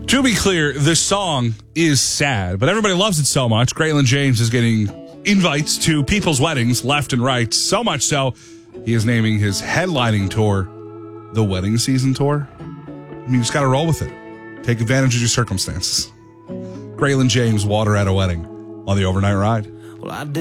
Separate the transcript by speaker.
Speaker 1: To be clear, this song is sad, but everybody loves it so much. Graylin James is getting invites to people's weddings left and right. So much so, he is naming his headlining tour the Wedding Season Tour. I mean, you just got to roll with it. Take advantage of your circumstances. Graylin James, Water at a Wedding on the Overnight Ride.
Speaker 2: Well, I